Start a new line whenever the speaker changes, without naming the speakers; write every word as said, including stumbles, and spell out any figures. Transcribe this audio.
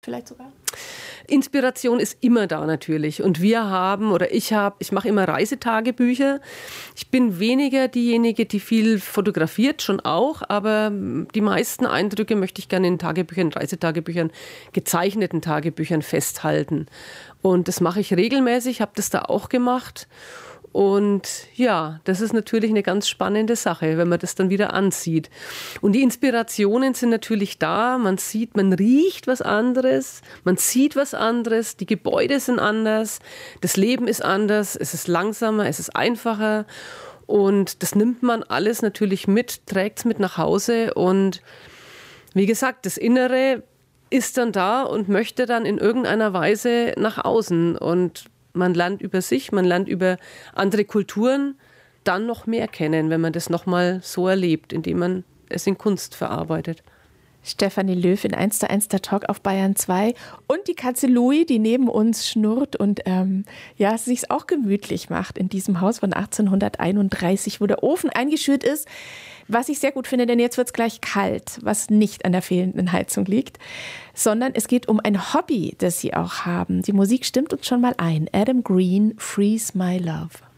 vielleicht sogar?
Inspiration ist immer da natürlich. Und wir haben, oder ich habe, ich mache immer Reisetagebücher. Ich bin weniger diejenige, die viel fotografiert, schon auch, aber die meisten Eindrücke möchte ich gerne in Tagebüchern, Reisetagebüchern, gezeichneten Tagebüchern festhalten. Und das mache ich regelmäßig, habe das da auch gemacht. Und ja, das ist natürlich eine ganz spannende Sache, wenn man das dann wieder ansieht. Und die Inspirationen sind natürlich da. Man sieht, man riecht was anderes, man sieht was anderes, die Gebäude sind anders, das Leben ist anders, es ist langsamer, es ist einfacher. Und das nimmt man alles natürlich mit, trägt es mit nach Hause. Und wie gesagt, das Innere ist dann da und möchte dann in irgendeiner Weise nach außen. Und man lernt über sich, man lernt über andere Kulturen dann noch mehr kennen, wenn man das nochmal so erlebt, indem man es in Kunst verarbeitet.
Stefanie Löw in eins zu eins der Talk auf Bayern zwei und die Katze Louis, die neben uns schnurrt und ähm, ja, es sich auch gemütlich macht in diesem Haus von achtzehnhunderteinunddreißig, wo der Ofen eingeschürt ist. Was ich sehr gut finde, denn jetzt wird es gleich kalt, was nicht an der fehlenden Heizung liegt, sondern es geht um ein Hobby, das Sie auch haben. Die Musik stimmt uns schon mal ein. Adam Green, Freeze My Love.